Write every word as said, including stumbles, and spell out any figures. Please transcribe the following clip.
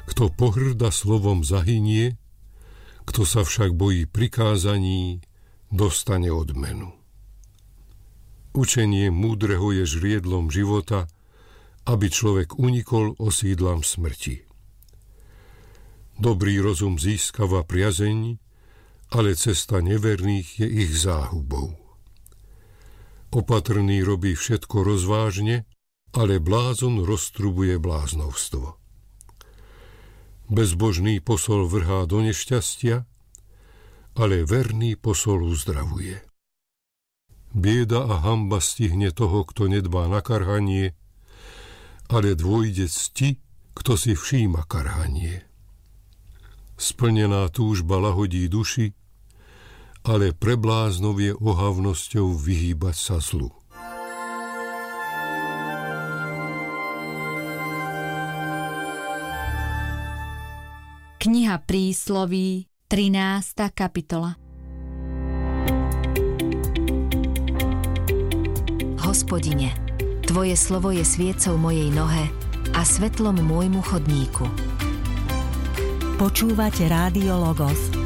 Kto pohŕda slovom zahynie, kto sa však bojí prikázaní, dostane odmenu. Učenie múdreho je žriedlom života, aby človek unikol osídlam smrti. Dobrý rozum získava priazeň, ale cesta neverných je ich záhubou. Opatrný robí všetko rozvážne, ale blázon roztrubuje bláznovstvo. Bezbožný posol vrhá do nešťastia, ale verný posol uzdravuje. Bieda a hanba stihne toho, kto nedbá na karhanie, ale dôjde cti, kto si všíma karhanie. Splnená túžba lahodí duši, ale pre bláznov je ohavnosťou vyhýbať sa zlu. Kniha Prísloví, trinásta kapitola. Hospodine, Tvoje slovo je sviecou mojej nohe a svetlom môjmu chodníku. Počúvate Rádio Logos,